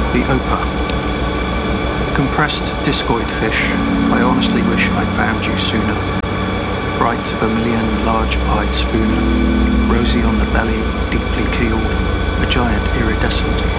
The Opa. Compressed discoid fish, I honestly wish I'd found you sooner. Bright vermilion, large-eyed spooner, rosy on the belly, deeply keeled, a giant iridescent